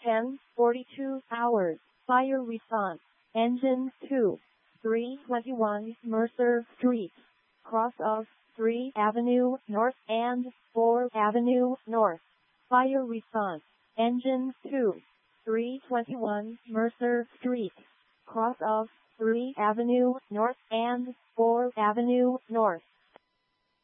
10:42 hours. Fire response. Engine 2. 321 Mercer Street. Cross of 3 Avenue North and 4 Avenue North. Fire response. Engine 2. 321 Mercer Street. Cross of 3 Avenue North and 4 Avenue North.